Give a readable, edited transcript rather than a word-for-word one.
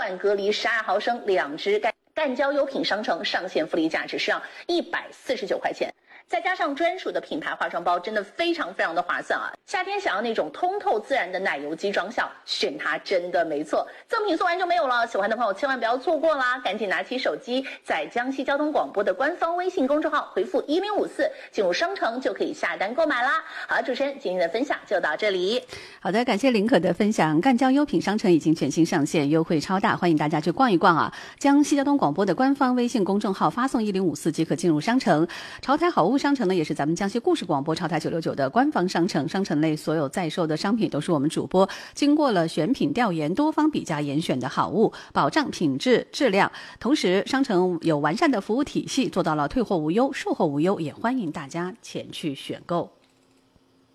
罐隔离12毫升2支干胶优品商城上线福利价只需要149块钱。再加上专属的品牌化妆包，真的非常的划算啊！夏天想要那种通透自然的奶油肌妆效，选它真的没错。赠品送完就没有了，喜欢的朋友千万不要错过啦！赶紧拿起手机，在江西交通广播的官方微信公众号回复1054，进入商城就可以下单购买啦。好，主持人今天的分享就到这里。 好的，感谢林可的分享。干胶优品商城已经全新上线，优惠超大，欢迎大家去逛一逛啊！江西交通广播的官方微信公众号发送1054即可进入商城。潮台好物商城呢，也是咱们江西故事广播潮台969的官方商城，商城内所有在售的商品都是我们主播经过了选品调研、多方比价严选的好物，保障品质质量。同时，商城有完善的服务体系，做到了退货无忧、售后无忧，也欢迎大家前去选购。